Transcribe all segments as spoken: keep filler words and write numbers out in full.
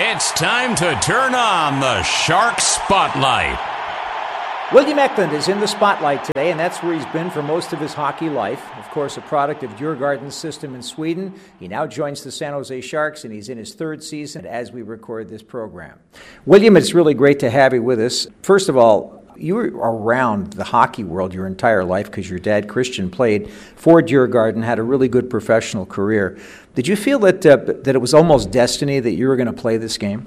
It's time to turn on the Shark Spotlight. William Eklund is in the spotlight today, and that's where he's been for most of his hockey life. Of course, a product of Djurgården's system in Sweden. He now joins the San Jose Sharks, and he's in his third season as we record this program. William, it's really great to have you with us. First of all, you were around the hockey world your entire life because your dad, Christian, played for Djurgården, had a really good professional career. Did you feel that uh, that it was almost destiny that you were going to play this game?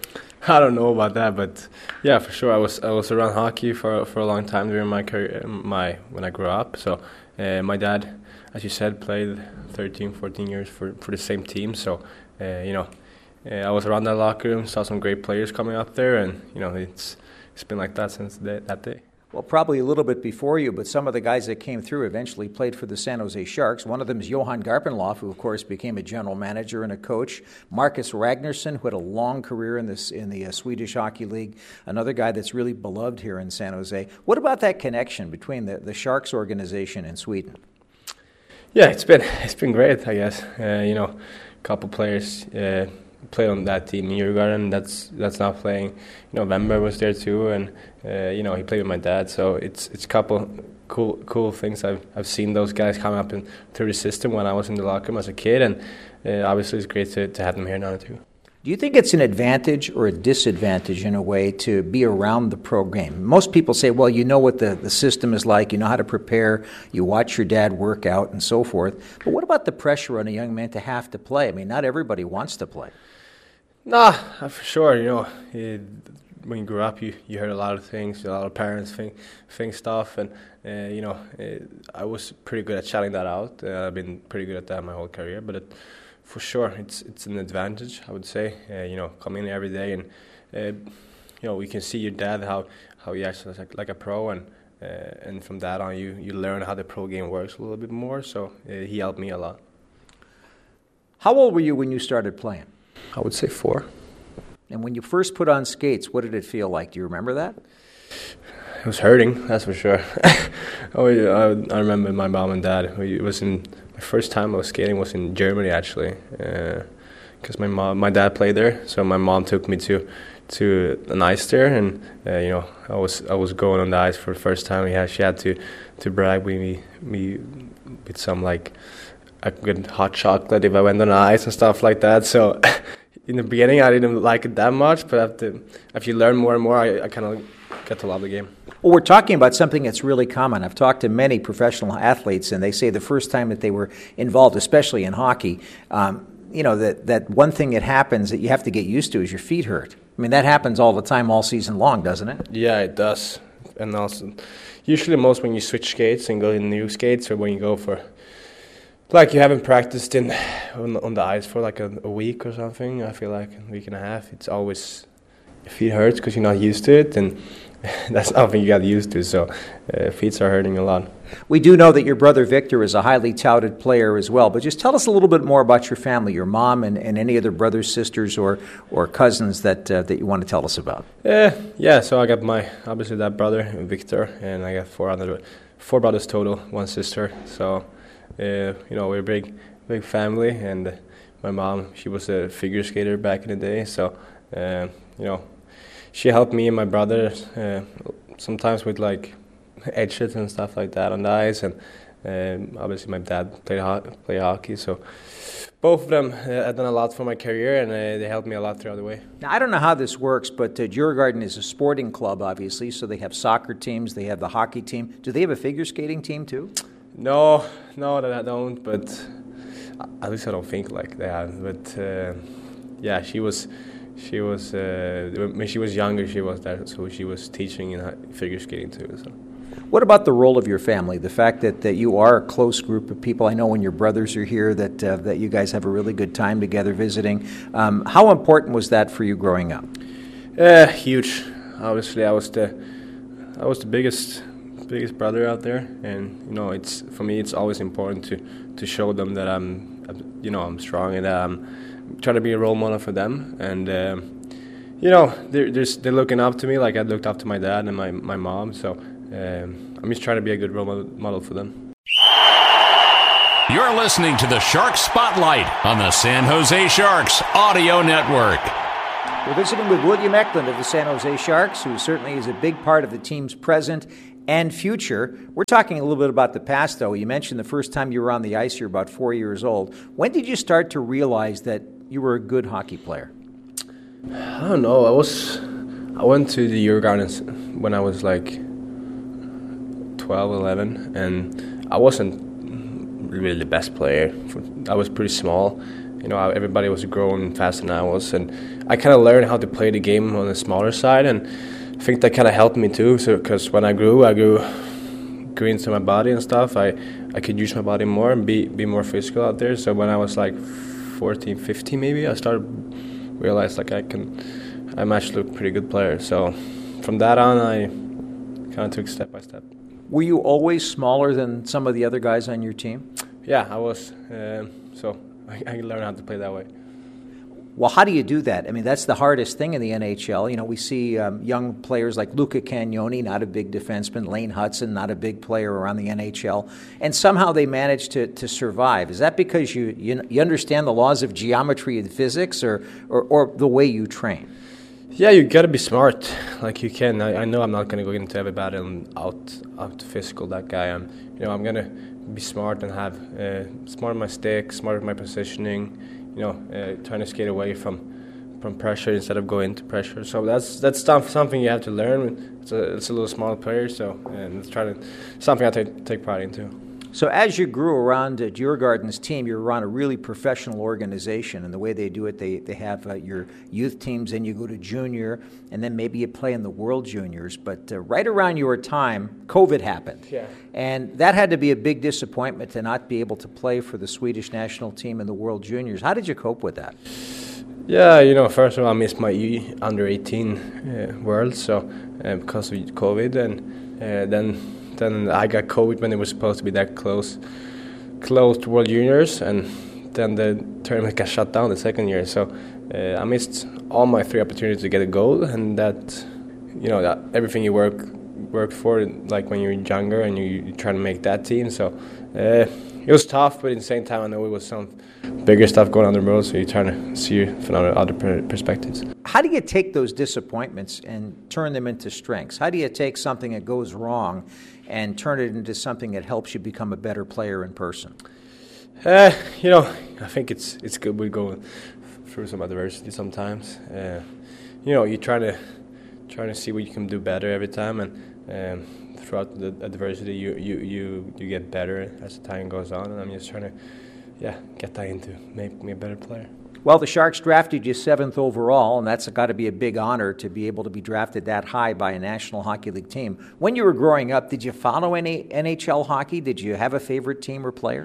I don't know about that, but yeah, for sure. I was I was around hockey for for a long time during my career, my when I grew up. So uh, my dad, as you said, played thirteen, fourteen years for, for the same team. So uh, you know, uh, I was around that locker room, saw some great players coming up there, and you know, it's it's been like that since the, that day. Well, probably a little bit before you, but some of the guys that came through eventually played for the San Jose Sharks. One of them is Johan Garpenlöv, who, of course, became a general manager and a coach. Marcus Ragnarsson, who had a long career in this in the uh, Swedish Hockey League. Another guy that's really beloved here in San Jose. What about that connection between the, the Sharks organization and Sweden? Yeah, it's been it's been great, I guess. Uh, you know, a couple players uh, played on that team in Djurgården. That's that's not playing. You know, Wember was there too, and uh, you know, he played with my dad. So it's it's a couple cool cool things. I've I've seen those guys come up in, through the system when I was in the locker room as a kid, and uh, obviously it's great to, to have them here now too. Do you think it's an advantage or a disadvantage in a way to be around the pro game? Most people say, well, you know what the, the system is like, you know how to prepare, you watch your dad work out and so forth. But what about the pressure on a young man to have to play? I mean, not everybody wants to play. Nah, for sure. You know, it, when you grew up, you, you heard a lot of things, a lot of parents think, think stuff, and uh, you know, it, I was pretty good at shutting that out. Uh, I've been pretty good at that my whole career, but it, for sure, it's it's an advantage, I would say. Uh, you know, come in every day, and uh, you know, we can see your dad how how he acts like, like a pro, and uh, and from that on, you you learn how the pro game works a little bit more. So uh, he helped me a lot. How old were you when you started playing? I would say four. And when you first put on skates, what did it feel like? Do you remember that? It was hurting, that's for sure. oh, yeah, I, I remember my mom and dad. It was in my first time I was skating was in Germany actually, because uh, my mom, my dad played there. So my mom took me to to an ice there, and uh, you know, I was I was going on the ice for the first time. We had she had to to brag with me me with some like a good hot chocolate if I went on the ice and stuff like that. So in the beginning, I didn't like it that much, but after if you learn more and more, I, I kind of get to love the game. Well, we're talking about something that's really common. I've talked to many professional athletes, and they say the first time that they were involved, especially in hockey, um, you know, that, that one thing that happens that you have to get used to is your feet hurt. I mean, that happens all the time, all season long, doesn't it? Yeah, it does. And also, usually most when you switch skates and go in new skates, or when you go for, like you haven't practiced in on, on the ice for like a, a week or something, I feel like a week and a half, it's always, your feet hurts because you're not used to it, and that's something you got used to, so uh, feet are hurting a lot. We do know that your brother Victor is a highly touted player as well, but just tell us a little bit more about your family, your mom and, and any other brothers, sisters, or or cousins that uh, that you want to tell us about. Uh, yeah, so I got my, obviously that brother, Victor, and I got four other, four brothers total, one sister, so, uh, you know, we're a big, big family, and my mom, she was a figure skater back in the day, so, uh, you know, she helped me and my brother uh, sometimes with like edges and stuff like that on the ice, and um, obviously my dad played ho- play hockey, so both of them uh, have done a lot for my career, and uh, they helped me a lot throughout the way. Now, I don't know how this works, but uh, Djurgården is a sporting club, obviously, so they have soccer teams, they have the hockey team. Do they have a figure skating team too? No, no, that I don't, but at least I don't think like they have. But uh, yeah, she was. She was uh, when she was younger. She was there, so she was teaching in figure skating too. So, what about the role of your family? The fact that, that you are a close group of people. I know when your brothers are here that uh, that you guys have a really good time together visiting. Um, how important was that for you growing up? Uh, huge. Obviously, I was the I was the biggest biggest brother out there, and you know, it's for me. It's always important to to show them that I'm, you know, I'm strong and that I'm. Trying to be a role model for them, and um, you know, they're they're, they're looking up to me like I looked up to my dad and my, my mom, so um, I'm just trying to be a good role model for them. You're listening to the Shark Spotlight on the San Jose Sharks Audio Network. We're visiting with William Eklund of the San Jose Sharks, who certainly is a big part of the team's present and future. We're talking a little bit about the past, though. You mentioned the first time you were on the ice, you were about four years old. When did you start to realize that you were a good hockey player? I don't know. I was. I went to the Djurgårdens when I was like twelve, eleven, and I wasn't really the best player. I was pretty small. You know, everybody was growing faster than I was, and I kind of learned how to play the game on the smaller side, and I think that kind of helped me too. So, because when I grew, I grew, grew into my body and stuff. I, I could use my body more and be be more physical out there. So when I was like fourteen, fifteen, maybe I started realize like I can, I'm actually a pretty good player. So from that on, I kind of took step by step. Were you always smaller than some of the other guys on your team? Yeah, I was. Um, so. I learned how to play that way. Well, how do you do that? I mean, that's the hardest thing in the N H L. You know, we see um, young players like Luca Cagnoni, not a big defenseman, Lane Hudson, not a big player around the N H L, and somehow they manage to, to survive. Is that because you, you you understand the laws of geometry and physics, or, or, or the way you train? Yeah, you got to be smart. Like you can. I, I know I'm not going to go into every battle and out out physical that guy. I'm, you know, I'm going to be smart and have uh, smart with my stick, smart with my positioning. You know, uh, trying to skate away from from pressure instead of going into pressure. So that's that's stuff, something you have to learn. It's a it's a little small player, so and it's trying to something I take take pride into. So as you grew around uh, Djurgården's team, you're around a really professional organization, and the way they do it, they, they have uh, your youth teams, then you go to junior, and then maybe you play in the World Juniors. But uh, right around your time, COVID happened. Yeah. And that had to be a big disappointment to not be able to play for the Swedish national team in the World Juniors. How did you cope with that? Yeah, you know, first of all, I missed my under eighteen uh, World, so uh, because of COVID, and uh, then... Then I got COVID when it was supposed to be that close, close to World Juniors, and then the tournament got shut down the second year. So uh, I missed all my three opportunities to get a goal, and that, you know, that everything you work work for, like when you're younger and you, you try to make that team. So uh, it was tough, but at the same time, I know it was some bigger stuff going on in the world. So you're trying to see from other perspectives. How do you take those disappointments and turn them into strengths? How do you take something that goes wrong and turn it into something that helps you become a better player in person? Uh, you know, I think it's it's good we go through some adversity sometimes. Uh, you know, you try to try to see what you can do better every time, and um, throughout the adversity, you, you, you, you get better as the time goes on. And I'm just trying to, yeah, get that into make me a better player. Well, the Sharks drafted you seventh overall, and that's got to be a big honor to be able to be drafted that high by a National Hockey League team. When you were growing up, did you follow any N H L hockey? Did you have a favorite team or player?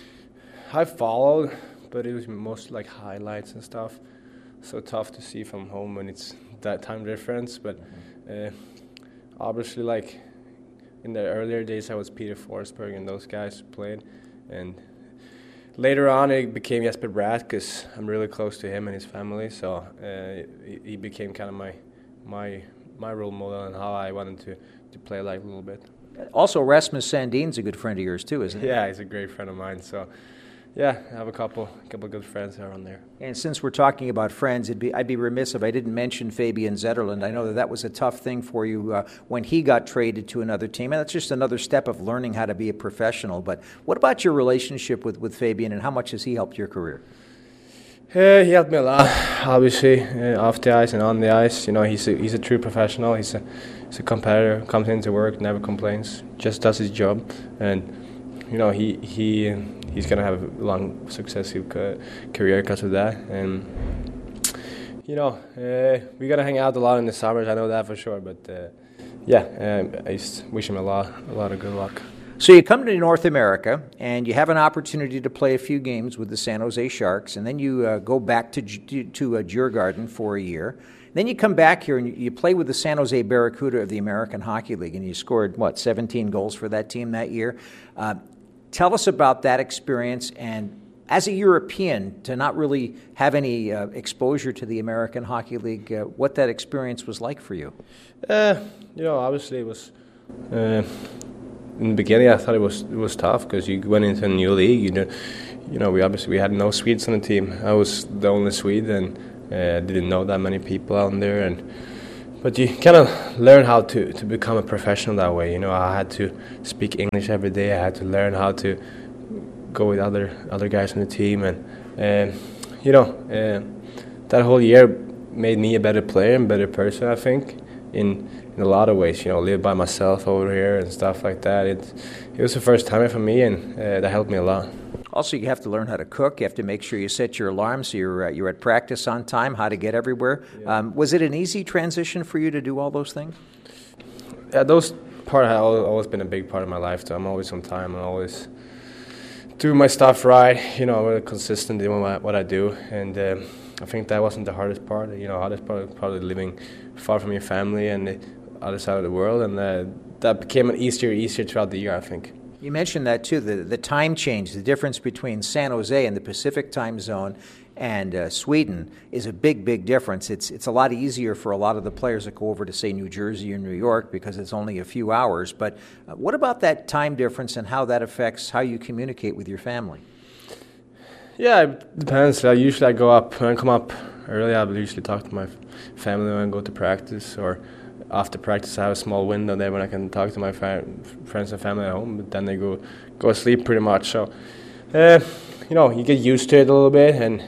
I followed, but it was mostly like highlights and stuff. So tough to see from home when it's that time difference. But uh, obviously, like in the earlier days, I was Peter Forsberg and those guys played, and later on, it became Jesper Bratt because I'm really close to him and his family. So uh, he became kind of my my my role model and how I wanted to, to play like a little bit. Also, Rasmus Sandin's a good friend of yours too, isn't he? Yeah, he's a great friend of mine. So yeah, I have a couple couple of good friends around there. And since we're talking about friends, it'd be, I'd be remiss if I didn't mention Fabian Zetterlund. I know that that was a tough thing for you uh, when he got traded to another team, and that's just another step of learning how to be a professional. But what about your relationship with, with Fabian, and how much has he helped your career? Uh, he helped me a lot, obviously, uh, off the ice and on the ice. You know, he's a, he's a true professional. He's a he's a competitor. Comes into work, never complains, just does his job, and you know he he. He's going to have a long, successful career because of that. And, you know, uh, we're going to hang out a lot in the summers, I know that for sure. But, uh, yeah, um, I just wish him a lot, a lot of good luck. So you come to North America, and you have an opportunity to play a few games with the San Jose Sharks, and then you uh, go back to to uh, Djurgården for a year. Then you come back here, and you, you play with the San Jose Barracuda of the American Hockey League, and you scored, what, seventeen goals for that team that year. Uh, Tell us about that experience, and as a European, to not really have any uh, exposure to the American Hockey League, uh, what that experience was like for you. Uh, you know, obviously it was. Uh, in the beginning, I thought it was it was tough because you went into a new league. You know, you know, we obviously we had no Swedes on the team. I was the only Swede, and Uh, didn't know that many people out there, and but you kind of learn how to, to become a professional that way. You know, I had to speak English every day. I had to learn how to go with other other guys on the team, and uh, you know, uh, that whole year made me a better player and better person, I think, in in a lot of ways. You know, live by myself over here and stuff like that. It it was the first time for me, and uh, that helped me a lot. Also, you have to learn how to cook. You have to make sure you set your alarm so you're uh, you're at practice on time. How to get everywhere. Yeah. Um, was it an easy transition for you to do all those things? Yeah, those part have always been a big part of my life. So I'm always on time. I'm always do my stuff right. You know, I'm really consistent in what I, what I do, and um, I think that wasn't the hardest part. You know, hardest part was probably living far from your family and the other side of the world, and uh, that became an easier, easier throughout the year, I think. You mentioned that too, the the time change, the difference between San Jose and the Pacific time zone and uh, Sweden is a big, big difference. It's it's a lot easier for a lot of the players that go over to, say, New Jersey or New York because it's only a few hours. But uh, what about that time difference and how that affects how you communicate with your family? Yeah, it depends. I usually I go up, when I come up early, I will usually talk to my family when I go to practice, or after practice I have a small window there when I can talk to my fa- friends and family at home, but then they go go asleep pretty much. So, uh, you know, you get used to it a little bit, and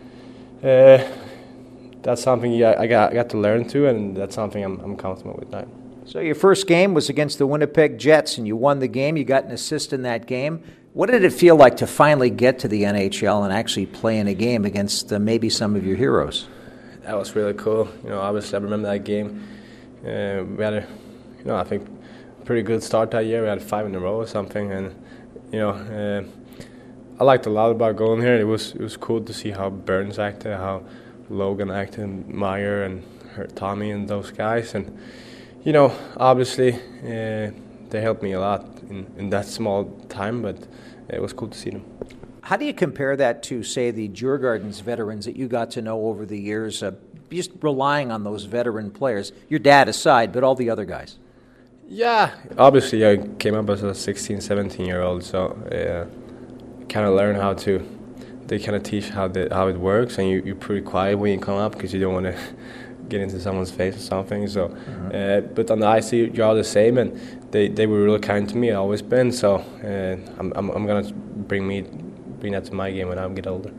uh, that's something you, I, got, I got to learn to, and that's something I'm, I'm comfortable with now. So your first game was against the Winnipeg Jets, and you won the game. You got an assist in that game. What did it feel like to finally get to the N H L and actually play in a game against uh, maybe some of your heroes? That was really cool. You know, obviously I remember that game. Uh, we had a, you know, I think pretty good start that year. We had five in a row or something, and you know, uh, I liked a lot about going here. It was it was cool to see how Burns acted, how Logan acted, and Meyer and her, Tommy and those guys, and you know, obviously uh, they helped me a lot in, in that small time, but it was cool to see them. How do you compare that to, say, the Djurgårdens veterans that you got to know over the years? Uh, just relying on those veteran players, your dad aside, but all the other guys. Yeah, obviously I came up as a sixteen, seventeen year old, so uh, kind of learn how to, they kind of teach how the, how it works, and you, you're pretty quiet when you come up because you don't want to get into someone's face or something. So, mm-hmm. uh, but on the ice you're all the same, and they, they were really kind to me, I've always been, so uh, I'm, I'm, I'm going to bring me bring that to my game when I get older.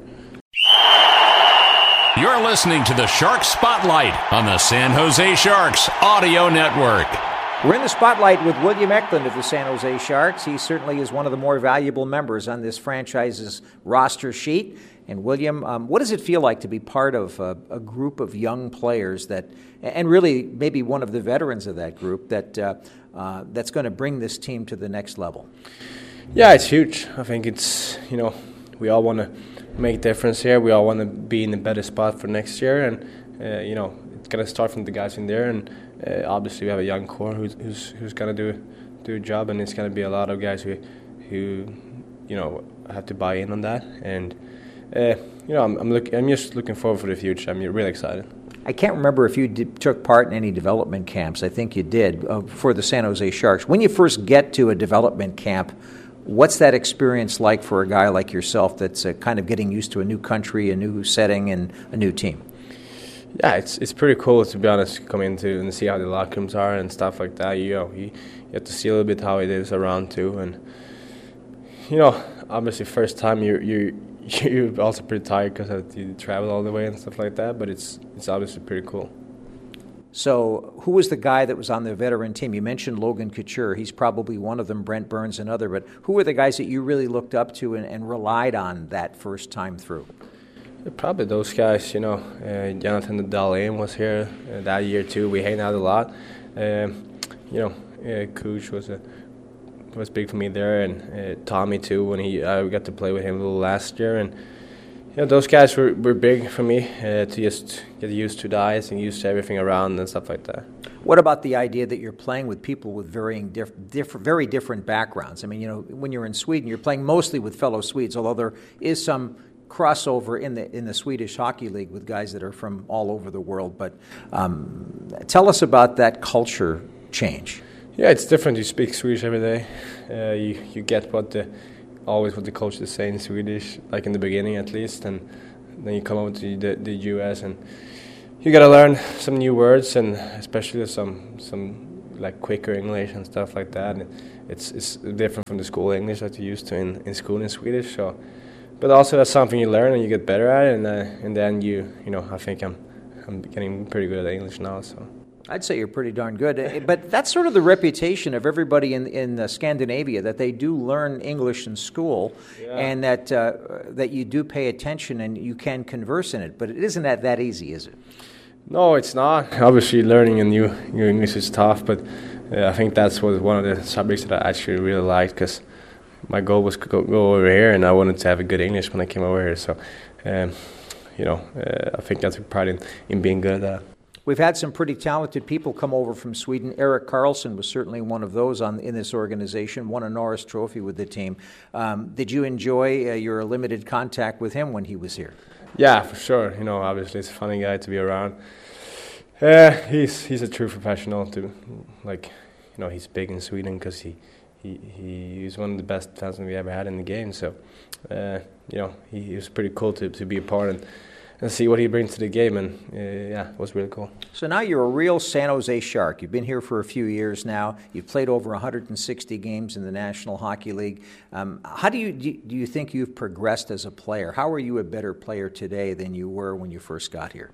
You're listening to the Shark Spotlight on the San Jose Sharks Audio Network. We're in the spotlight with William Eklund of the San Jose Sharks. He certainly is one of the more valuable members on this franchise's roster sheet. And William, um, what does it feel like to be part of a, a group of young players that, and really maybe one of the veterans of that group, that uh, uh, that's going to bring this team to the next level? Yeah, it's huge. I think it's, you know, we all want to make a difference here. We all want to be in a better spot for next year, and uh, you know, it's gonna start from the guys in there, and uh, obviously we have a young core who's who's, who's gonna do do a job, and it's gonna be a lot of guys who who you know have to buy in on that, and uh, you know I'm I'm, look, I'm just looking forward for the future. I'm really excited. I can't remember if you did, took part in any development camps. I think you did uh, for the San Jose Sharks. When you first get to a development camp, what's that experience like for a guy like yourself that's uh, kind of getting used to a new country, a new setting, and a new team? Yeah, it's it's pretty cool, to be honest, come into and see how the locker rooms are and stuff like that. You know, you, you have to see a little bit how it is around too, and you know, obviously first time you you you're also pretty tired because you travel all the way and stuff like that. But it's it's obviously pretty cool. So who was the guy that was on the veteran team? You mentioned Logan Couture. He's probably one of them, Brent Burns another. But who were the guys that you really looked up to and, and relied on that first time through? Yeah, probably those guys, you know. Uh, Jonathan Dahlin was here uh, that year too. We hang out a lot. Um, you know, uh, Couch was a, was big for me there, and uh, Tommy too. When he I got to play with him a little last year, and you know, those guys were, were big for me uh, to just get used to the ice and used to everything around and stuff like that. What about the idea that you're playing with people with varying, diff, diff, very different backgrounds? I mean, you know, when you're in Sweden, you're playing mostly with fellow Swedes, although there is some crossover in the in the Swedish Hockey League with guys that are from all over the world. But um, tell us about that culture change. Yeah, it's different. You speak Swedish every day. Uh, you you get what the always what the coaches say in Swedish, like in the beginning at least, and then you come over to the, the U S and you gotta learn some new words, and especially some some like quicker English and stuff like that. And it's it's different from the school English that you used to in, in school in Swedish. So, but also that's something you learn and you get better at it, and uh, and then you you know I think I'm I'm getting pretty good at English now. So. I'd say you're pretty darn good. But that's sort of the reputation of everybody in in uh, Scandinavia, that they do learn English in school, yeah. and that uh, that you do pay attention and you can converse in it. But it isn't that, that easy, is it? No, it's not. Obviously, learning a new, new English is tough, but uh, I think that's was one of the subjects that I actually really liked, because my goal was to go, go over here, and I wanted to have a good English when I came over here. So, um, you know, uh, I think I took pride in, in being good at that. We've had some pretty talented people come over from Sweden. Erik Karlsson was certainly one of those on in this organization, won a Norris Trophy with the team. Um, did you enjoy uh, your limited contact with him when he was here? Yeah, for sure. You know, obviously it's a funny guy to be around. Uh, he's he's a true professional. To like, you know, he's big in Sweden because he, he he's one of the best defensemen we ever had in the game. So, uh, you know, he, he was pretty cool to to be a part and. and see what he brings to the game, and uh, yeah, it was really cool. So now you're a real San Jose Shark. You've been here for a few years now. You've played over one hundred sixty games in the National Hockey League. Um, how do you do you think you've progressed as a player? How are you a better player today than you were when you first got here?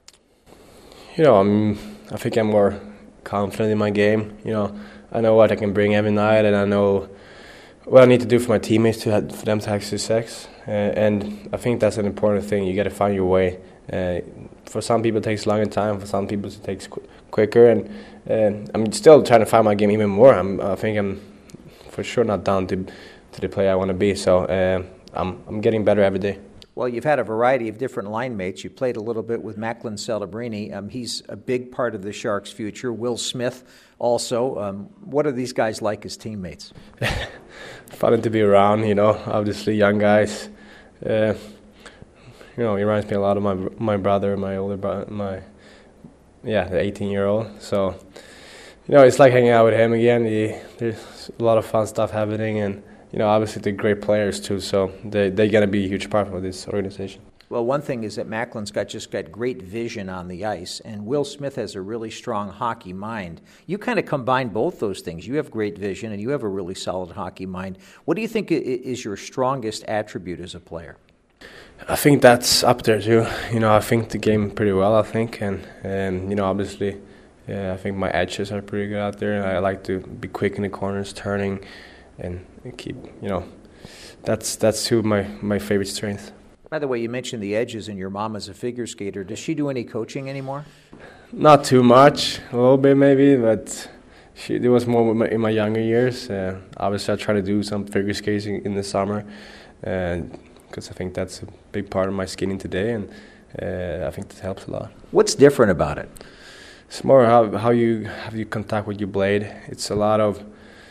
You know, I'm, I think I'm more confident in my game. You know, I know what I can bring every night, and I know what I need to do for my teammates to have, for them to have success. Uh, and I think that's an important thing. You got to find your way. Uh, for some people, it takes longer time. For some people, it takes qu- quicker. And uh, I'm still trying to find my game even more. I'm, I think I'm for sure not down to to the player I want to be. So uh, I'm I'm getting better every day. Well, you've had a variety of different line mates. You played a little bit with Macklin Celebrini. Um, he's a big part of the Sharks' future. Will Smith also. Um, what are these guys like as teammates? Fun to be around, you know, obviously young guys. Uh, you know, he reminds me a lot of my my brother, my older brother, my, yeah, the eighteen-year-old. So, you know, it's like hanging out with him again. He, there's a lot of fun stuff happening, and you know, obviously they're great players too, so they, they're going to be a huge part of this organization. Well, one thing is that Macklin's got just got great vision on the ice, and Will Smith has a really strong hockey mind. You kind of combine both those things. You have great vision, and you have a really solid hockey mind. What do you think is your strongest attribute as a player? I think that's up there too. You know, I think the game pretty well, I think, and, and you know, obviously, yeah, I think my edges are pretty good out there. I like to be quick in the corners, turning, and keep, you know, that's that's two of my, my favorite strengths. By the way, you mentioned the edges, and your mom is a figure skater. Does she do any coaching anymore? Not too much, a little bit maybe, but she it was more in my younger years. Uh, obviously, I try to do some figure skating in the summer, because uh, I think that's a big part of my skating today, and uh, I think that helps a lot. What's different about it? It's more how how you have you contact with your blade. It's a lot of,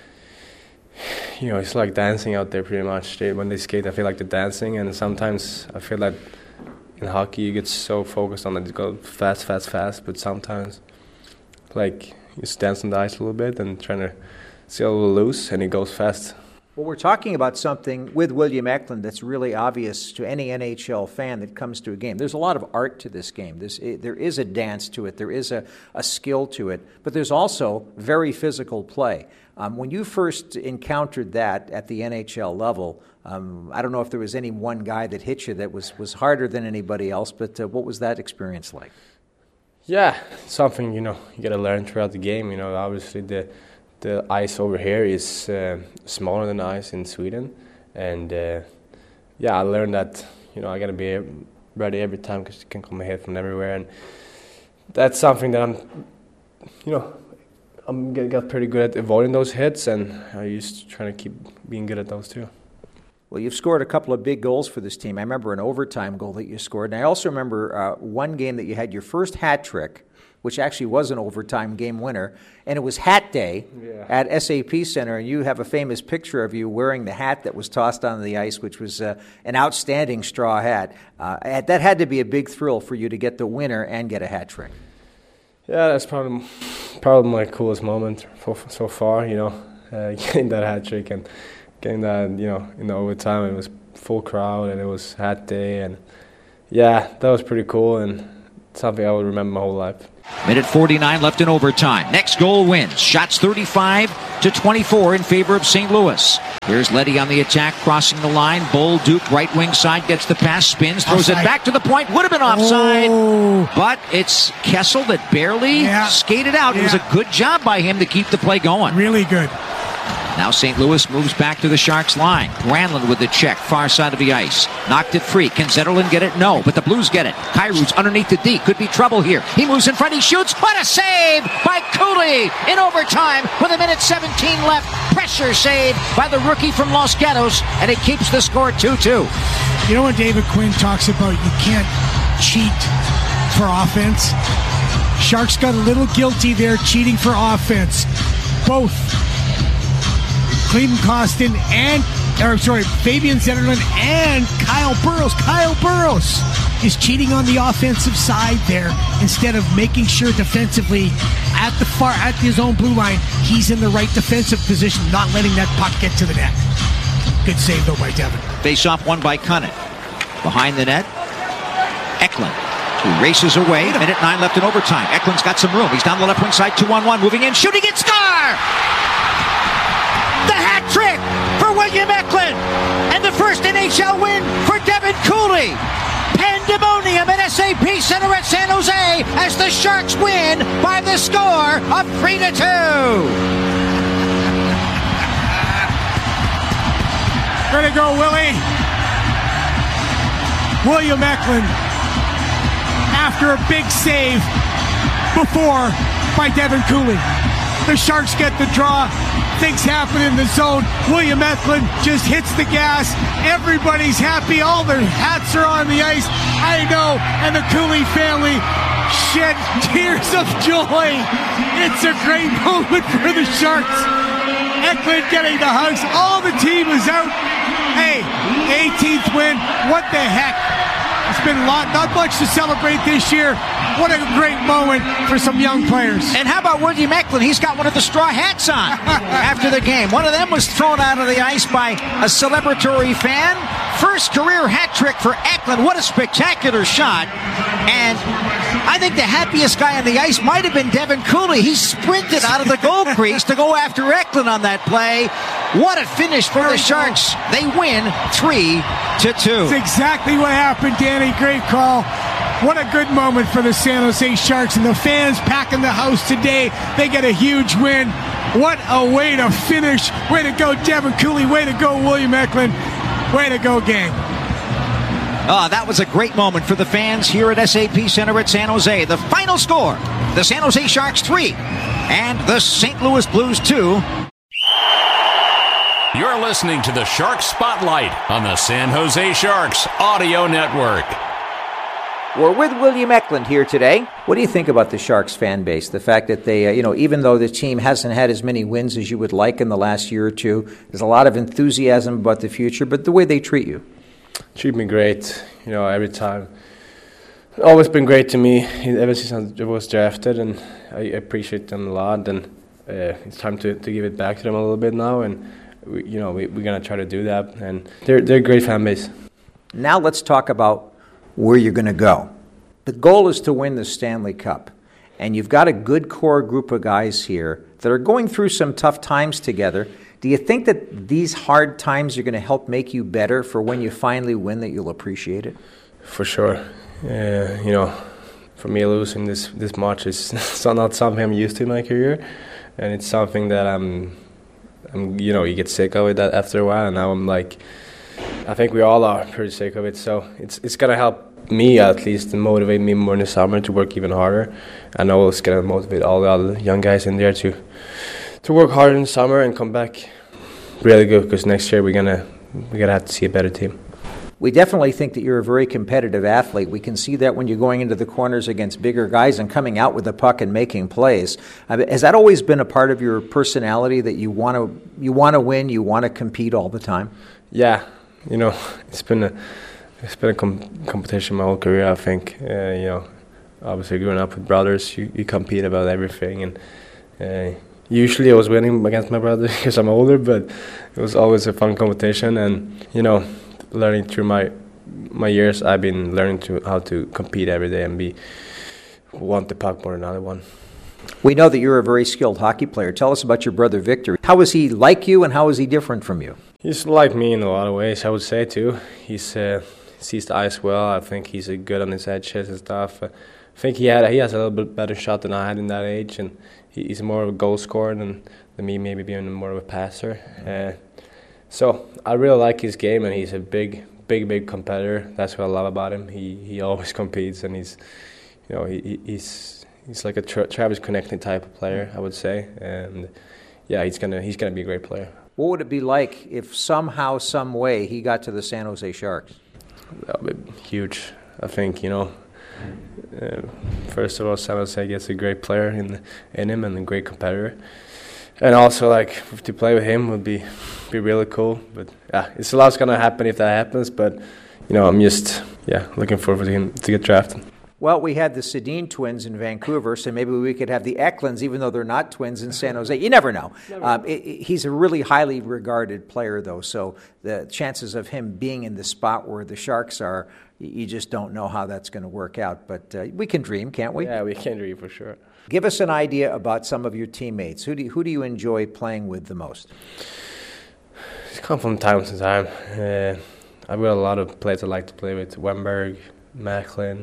you know, it's like dancing out there pretty much. They, when they skate, I feel like they're dancing, and sometimes I feel like in hockey you get so focused on it, you go fast, fast, fast, but sometimes like you just dance on the ice a little bit and trying to see a little loose, and it goes fast. Well, we're talking about something with William Eklund that's really obvious to any N H L fan that comes to a game. There's a lot of art to this game. There's, it, there is a dance to it. There is a, a skill to it. But there's also very physical play. Um, when you first encountered that at the N H L level, um, I don't know if there was any one guy that hit you that was, was harder than anybody else, but uh, what was that experience like? Yeah, something, you know, you got to learn throughout the game. You know, obviously the the ice over here is uh, smaller than the ice in Sweden. And, uh, yeah, I learned that, you know, I got to be ready every time because you can come ahead from everywhere. And that's something that I'm, you know, I'm got pretty good at avoiding those hits, and I used to try to keep being good at those too. Well, you've scored a couple of big goals for this team. I remember an overtime goal that you scored, and I also remember uh, one game that you had your first hat trick, which actually was an overtime game winner, and it was Hat Day yeah. at S A P Center, and you have a famous picture of you wearing the hat that was tossed onto the ice, which was uh, an outstanding straw hat. Uh, that had to be a big thrill for you to get the winner and get a hat trick. Yeah, that's probably probably my coolest moment for, so far. You know, uh, getting that hat trick and getting that, you know, in the overtime. It was full crowd, and it was Hat Day, and yeah, that was pretty cool and something I will remember my whole life. Minute forty-nine left in overtime. Next goal wins. Shots thirty-five to twenty-four in favor of Saint Louis. Here's Leddy on the attack, crossing the line. Bolduc, right wing side, gets the pass, spins, throws offside. It back to the point. Would have been offside. Oh. But it's Kessel that barely yeah. skated out. Yeah. It was a good job by him to keep the play going. Really good. Now Saint Louis moves back to the Sharks line. Granlund with the check, far side of the ice. Knocked it free. Can Zetterlund get it? No, but the Blues get it. Kyrie's underneath the D. Could be trouble here. He moves in front. He shoots. What a save by Cooley in overtime with a minute seventeen left. Pressure save by the rookie from Los Gatos, and it keeps the score two two. You know when David Quinn talks about you can't cheat for offense? Sharks got a little guilty there cheating for offense. Both Clayton Costin and, or sorry, Fabian Zetterlund and Kyle Burroughs. Kyle Burroughs is cheating on the offensive side there instead of making sure defensively at the far, at his own blue line, he's in the right defensive position, not letting that puck get to the net. Good save though by Devin. Face off one by Cunningham. Behind the net, Eklund, who races away. Minute nine left in overtime. Eklund's got some room. He's down the left wing side, two on one, moving in, shooting it, score! The hat trick for William Eklund and the first N H L win for Devin Cooley. Pandemonium at S A P Center at San Jose as the Sharks win by the score of three to two. Way to go, Willie. William Eklund after a big save before by Devin Cooley. The Sharks get the draw. Things happen in the zone. William Eklund just hits the gas. Everybody's happy. All their hats are on the ice. I know. And the Cooley family shed tears of joy. It's a great moment for the Sharks. Eklund getting the hugs. All the team is out. Hey, eighteenth win. What the heck? It's been a lot, not much to celebrate this year. What a great moment for some young players. And how about William Eklund? He's got one of the straw hats on after the game. One of them was thrown out of the ice by a celebratory fan. First career hat trick for Eklund. What a spectacular shot. And I think the happiest guy on the ice might have been Devin Cooley. He sprinted out of the goal crease to go after Eklund on that play. What a finish for the Sharks. They win three to two. That's exactly what happened, Danny. Great call. What a good moment for the San Jose Sharks, and the fans packing the house today. They get a huge win. What a way to finish. Way to go, Devin Cooley. Way to go, William Eklund. Way to go, gang. Oh, that was a great moment for the fans here at S A P Center at San Jose. The final score, the San Jose Sharks three and the Saint Louis Blues two. You're listening to the Sharks Spotlight on the San Jose Sharks Audio Network. We're with William Eklund here today. What do you think about the Sharks fan base? The fact that they, uh, you know, even though the team hasn't had as many wins as you would like in the last year or two, there's a lot of enthusiasm about the future, but the way they treat you. Treat me great, you know, every time. It's always been great to me ever since I was drafted, and I appreciate them a lot, and uh, it's time to, to give it back to them a little bit now, and we, you know, we, we're going to try to do that, and they're, they're a great fan base. Now let's talk about where you're going to go. The goal is to win the Stanley Cup, and you've got a good core group of guys here that are going through some tough times together. Do you think that these hard times are going to help make you better for when you finally win, that you'll appreciate it? For sure. Uh, you know, for me, losing this, this much is not something I'm used to in my career, and it's something that I'm, I'm, you know, you get sick of it that after a while, and now I'm like, I think we all are pretty sick of it, so it's it's going to help me at least and motivate me more in the summer to work even harder. I know it's going to motivate all the other young guys in there to to work harder in the summer and come back really good, because next year we're gonna we're gonna have to see a better team. We definitely think that you're a very competitive athlete. We can see that when you're going into the corners against bigger guys and coming out with the puck and making plays. Has that always been a part of your personality, that you want to you want to win, you want to compete all the time? Yeah, you know, it's been a it's been a com- competition my whole career. I think uh, you know, obviously growing up with brothers, you, you compete about everything, and uh, usually I was winning against my brother because I'm older, but it was always a fun competition, and you know, learning through my my years, I've been learning to how to compete every day and be want the puck more than another one. We know that you're a very skilled hockey player. Tell us about your brother Victor. How is he like you, and how is he different from you? He's like me in a lot of ways, I would say, too. He's uh, sees the ice well. I think he's uh, good on his edges and stuff. Uh, I think he had he has a little bit better shot than I had in that age, and he, he's more of a goal scorer than, than me, maybe being more of a passer. Uh, so I really like his game, and he's a big, big, big competitor. That's what I love about him. He he always competes, and he's, you know, he, he's. He's like a tra- Travis Konecny type of player, I would say, and yeah, he's gonna he's gonna be a great player. What would it be like if somehow, some way, he got to the San Jose Sharks? That would be huge. I think you know. Uh, first of all, San Jose gets a great player in in him and a great competitor, and also like to play with him would be be really cool. But yeah, it's a lot's gonna happen if that happens. But you know, I'm just yeah looking forward to him to get drafted. Well, we had the Sedin twins in Vancouver, so maybe we could have the Eklunds, even though they're not twins, in San Jose. You never know. Never. Um, it, it, he's a really highly regarded player, though, so the chances of him being in the spot where the Sharks are, you just don't know how that's going to work out. But uh, we can dream, can't we? Yeah, we can dream for sure. Give us an idea about some of your teammates. Who do you, who do you enjoy playing with the most? It's come from time to time. Uh, I've got a lot of players I like to play with. Wennberg, Macklin.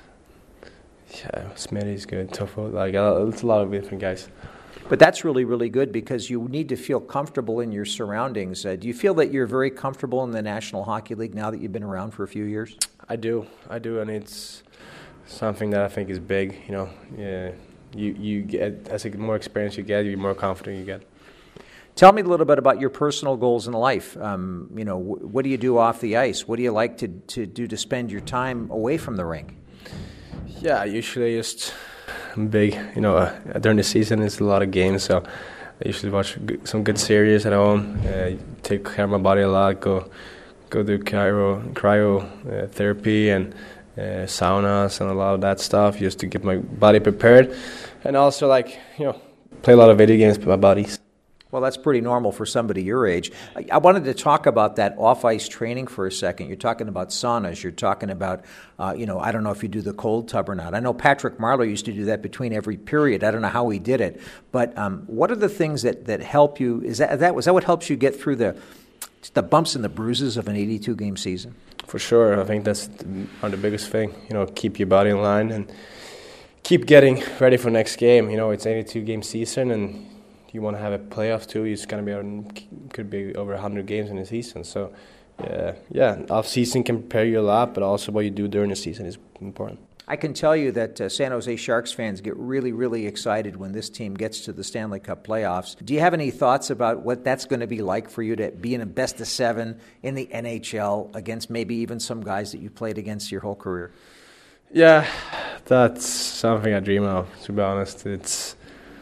Yeah, Smitty's good. Tough, like uh, it's a lot of different guys. But that's really, really good because you need to feel comfortable in your surroundings. Uh, do you feel that you're very comfortable in the National Hockey League now that you've been around for a few years? I do, I do, and it's something that I think is big. You know, yeah, you you get as the more experience you get, the more confident you get. Tell me a little bit about your personal goals in life. Um, you know, wh- what do you do off the ice? What do you like to to do to spend your time away from the rink? Yeah, usually just big, you know, uh, during the season it's a lot of games, so I usually watch good, some good series at home, uh, take care of my body a lot, go go do cryo, cryo uh, therapy and uh, saunas and a lot of that stuff just to get my body prepared. And also, like, you know, play a lot of video games with my buddies. Well, that's pretty normal for somebody your age. I, I wanted to talk about that off-ice training for a second. You're talking about saunas. You're talking about, uh, you know, I don't know if you do the cold tub or not. I know Patrick Marleau used to do that between every period. I don't know how he did it. But um, what are the things that, that help you? Is that, that was that what helps you get through the the bumps and the bruises of an eighty-two game season? For sure. I think that's the, the biggest thing. You know, keep your body in line and keep getting ready for next game. You know, it's eighty-two game season and you want to have a playoff too. It's going to be on, could be over one hundred games in a season. So, yeah, yeah, off season can prepare you a lot, but also what you do during the season is important. I can tell you that uh, San Jose Sharks fans get really, really excited when this team gets to the Stanley Cup playoffs. Do you have any thoughts about what that's going to be like for you to be in a best of seven in the N H L against maybe even some guys that you played against your whole career? Yeah, that's something I dream of, to be honest. It's,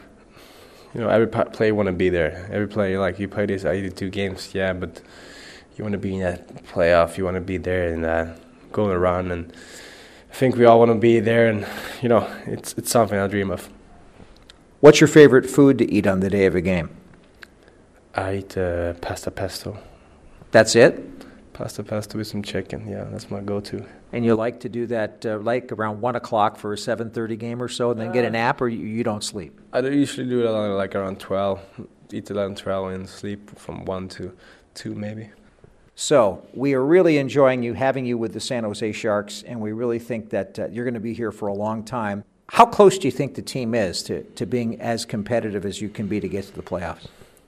you know, every player want to be there. Every player, like, you play these eighty-two games, yeah, but you want to be in that playoff. You want to be there and uh, go on a run. And I think we all want to be there, and, you know, it's it's something I dream of. What's your favorite food to eat on the day of a game? I eat uh, pasta pesto. That's it? Pasta pesto with some chicken, yeah, that's my go-to. And you like to do that uh, like around one o'clock for a seven thirty game or so, and then get a nap, or you, you don't sleep? I usually do it around, like around twelve, eat around twelve and sleep from one to two maybe. So we are really enjoying you, having you with the San Jose Sharks, and we really think that uh, you're going to be here for a long time. How close do you think the team is to, to being as competitive as you can be to get to the playoffs?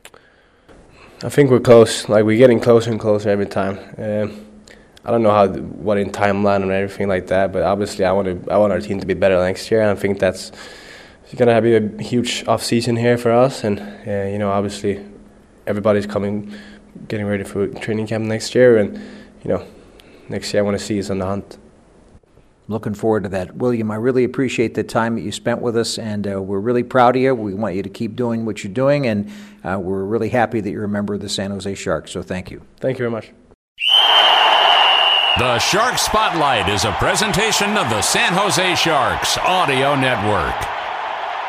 I think we're close. Like, we're getting closer and closer every time. Um, I don't know how, what in timeline and everything like that, but obviously I want to. I want our team to be better next year, and I think that's going to be a huge off season here for us. And uh, you know, obviously, everybody's coming, getting ready for training camp next year, and you know, next year I want to see us on the hunt. Looking forward to that. William, I really appreciate the time that you spent with us, and uh, we're really proud of you. We want you to keep doing what you're doing, and uh, we're really happy that you're a member of the San Jose Sharks, so thank you. Thank you very much. The Shark Spotlight is a presentation of the San Jose Sharks Audio Network.